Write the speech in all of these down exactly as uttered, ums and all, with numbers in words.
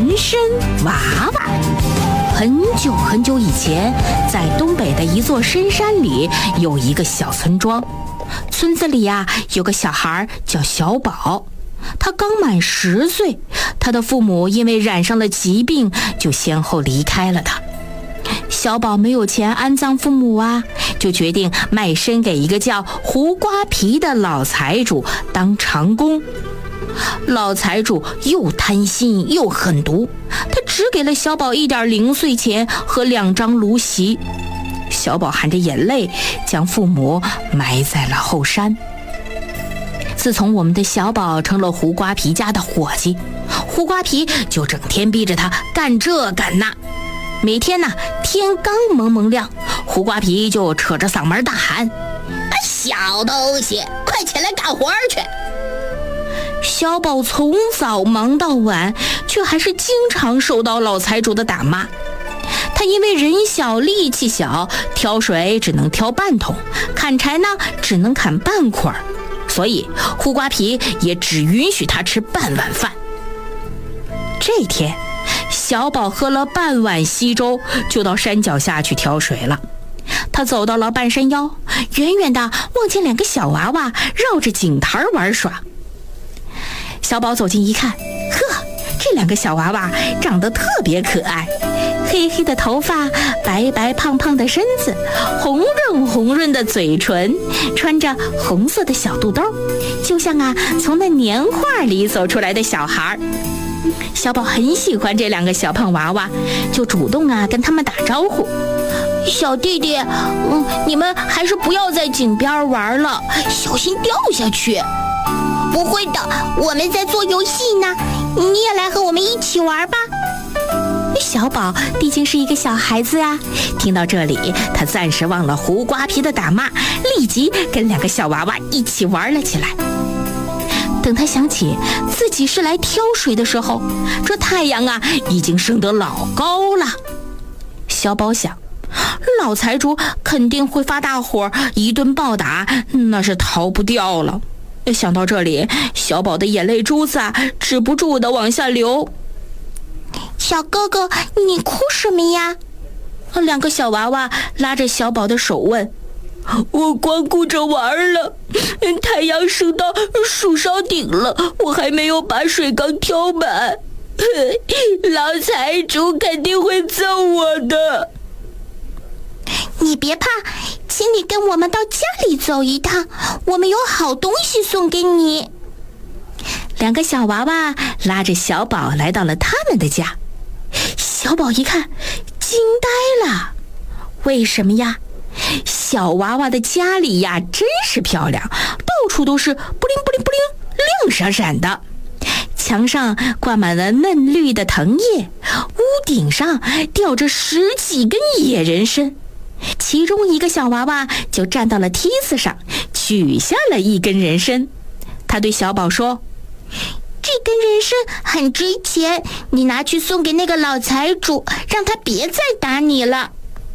人参娃娃。很久很久以前，在东北的一座深山里，有一个小村庄。村子里呀、啊，有个小孩叫小宝，他刚满十岁，他的父母因为染上了疾病，就先后离开了他。小宝没有钱安葬父母啊，就决定卖身给一个叫胡瓜皮的老财主当长工。老财主又贪心又狠毒，他只给了小宝一点零碎钱和两张芦席。小宝含着眼泪将父母埋在了后山。自从我们的小宝成了胡瓜皮家的伙计，胡瓜皮就整天逼着他干这干那。每天呢，天刚蒙蒙亮，胡瓜皮就扯着嗓门大喊：小东西，快起来干活去！小宝从早忙到晚，却还是经常受到老财主的打骂。他因为人小力气小，挑水只能挑半桶，砍柴呢只能砍半捆，所以胡瓜皮也只允许他吃半碗饭。这天，小宝喝了半碗稀粥，就到山脚下去挑水了。他走到了半山腰，远远地望见两个小娃娃绕着井台玩耍。小宝走近一看，呵，这两个小娃娃长得特别可爱，黑黑的头发，白白胖胖的身子，红润红润的嘴唇，穿着红色的小肚兜，就像啊从那年画里走出来的小孩。小宝很喜欢这两个小胖娃娃，就主动啊跟他们打招呼：小弟弟，嗯，你们还是不要在井边玩了，小心掉下去。 不会的，我们在做游戏呢，你也来和我们一起玩吧。 小宝毕竟是一个小孩子啊，听到这里，他暂时忘了胡瓜皮的打骂，立即跟两个小娃娃一起玩了起来。等他想起自己是来挑水的时候，这太阳啊已经升得老高了。小宝想，老财主肯定会发大火，一顿暴打，那是逃不掉了。想到这里，小宝的眼泪珠子啊止不住的往下流。 小哥哥，你哭什么呀？ 两个小娃娃拉着小宝的手问：我光顾着玩了，太阳升到树梢顶了，我还没有把水缸挑满，老财主肯定会揍我的。 你别怕，请你跟我们到家里走一趟，我们有好东西送给你。 两个小娃娃拉着小宝来到了他们的家。小宝一看，惊呆了。为什么呀？小娃娃的家里呀真是漂亮，到处都是布灵布灵布灵，亮闪闪的。墙上挂满了嫩绿的藤叶，屋顶上吊着十几根野人参。其中一个小娃娃就站到了梯子上，取下了一根人参。他对小宝说： 这根人参很值钱，你拿去送给那个老财主，让他别再打你了。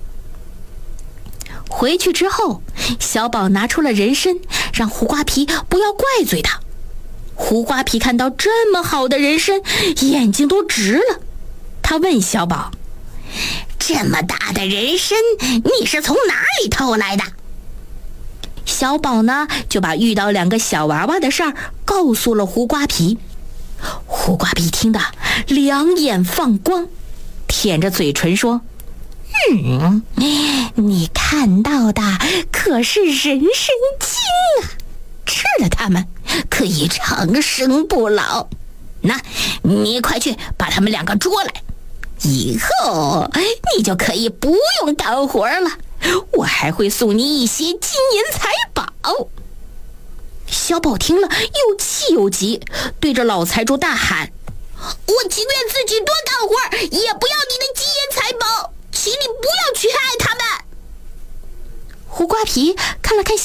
回去之后，小宝拿出了人参，让胡瓜皮不要怪罪他。胡瓜皮看到这么好的人参，眼睛都直了。他问小宝： 这么大的人参，你是从哪里偷来的？ 小宝呢，就把遇到两个小娃娃的事儿告诉了胡瓜皮。胡瓜皮听得两眼放光，舔着嘴唇说：嗯，你看到的可是人参精啊，吃了它们可以长生不老。那你快去把他们两个捉来，以后你就可以不用干活了，我还会送你一些金银财宝。小宝听了又气又急，对着老财主大喊： 我情愿自己多干活，也不要你的金银财宝，请你不要去害他们。 胡瓜皮看了看